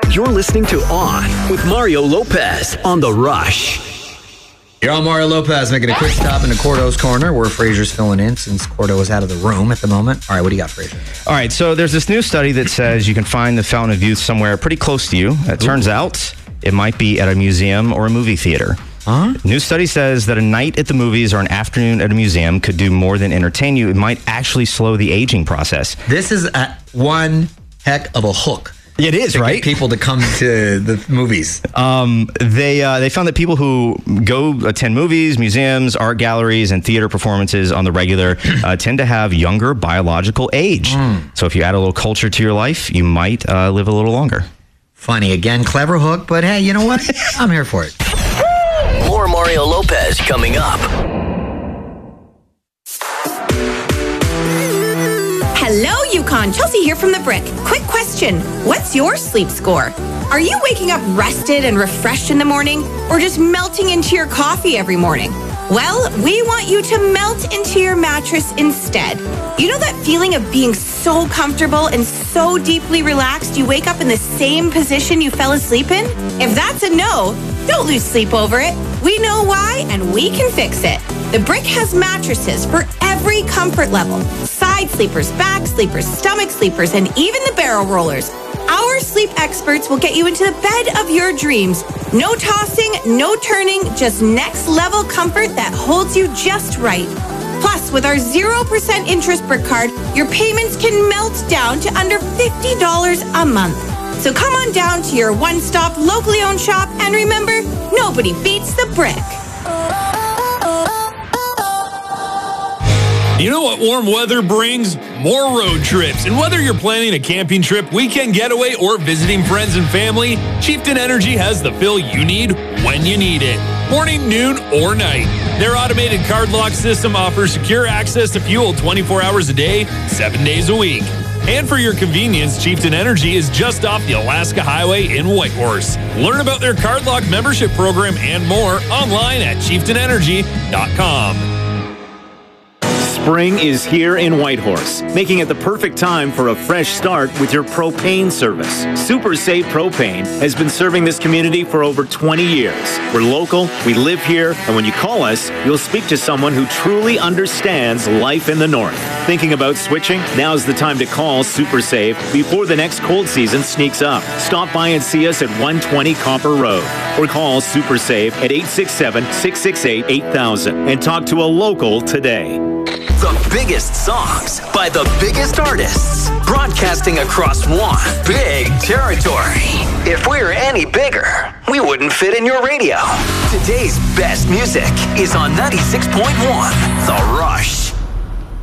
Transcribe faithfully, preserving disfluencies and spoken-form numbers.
You're listening to On with Mario Lopez on The Rush. You're on Mario Lopez, making a quick stop into Cordo's Corner, where Fraser's filling in since Cordo is out of the room at the moment. All right, what do you got, Fraser? All right, so there's this new study that says you can find the Fountain of Youth somewhere pretty close to you. It turns out it might be at a museum or a movie theater. Huh? New study says that a night at the movies or an afternoon at a museum could do more than entertain you. It might actually slow the aging process. This is a, one heck of a hook. It is, to right? Get people to come to the movies. Um, they uh, they found that people who go attend movies, museums, art galleries, and theater performances on the regular uh, tend to have younger biological age. Mm. So if you add a little culture to your life, you might uh, live a little longer. Funny. Again, clever hook, but hey, you know what? I'm here for it. More Mario Lopez coming up. Hello, Yukon. Chelsea here from The Brick. Quick question. What's your sleep score? Are you waking up rested and refreshed in the morning, or just melting into your coffee every morning? Well, we want you to melt into your mattress instead. You know that feeling of being so comfortable and so deeply relaxed you wake up in the same position you fell asleep in? If that's a no, don't lose sleep over it. We know why, and we can fix it. The Brick has mattresses for every comfort level. Side sleepers, back sleepers, stomach sleepers, and even the barrel rollers. Our sleep experts will get you into the bed of your dreams. No tossing, no turning, just next level comfort that holds you just right. Plus, with our zero percent interest Brick card, your payments can melt down to under fifty dollars a month. So come on down to your one-stop locally owned shop, and remember, nobody beats the Brick. You know what warm weather brings? More road trips. And whether you're planning a camping trip, weekend getaway, or visiting friends and family, Chieftain Energy has the fill you need when you need it. Morning, noon, or night. Their automated card lock system offers secure access to fuel twenty-four hours a day, seven days a week. And for your convenience, Chieftain Energy is just off the Alaska Highway in Whitehorse. Learn about their card lock membership program and more online at chieftain energy dot com. Spring is here in Whitehorse, making it the perfect time for a fresh start with your propane service. Super Save Propane has been serving this community for over twenty years. We're local, we live here, and when you call us, you'll speak to someone who truly understands life in the north. Thinking about switching? Now's the time to call Super Save before the next cold season sneaks up. Stop by and see us at one twenty Copper Road, or call Super Save at eight six seven, six six eight, eight thousand and talk to a local today. The biggest songs by the biggest artists, broadcasting across one big territory. If we were any bigger, we wouldn't fit in your radio. Today's best music is on ninety-six point one The Rush.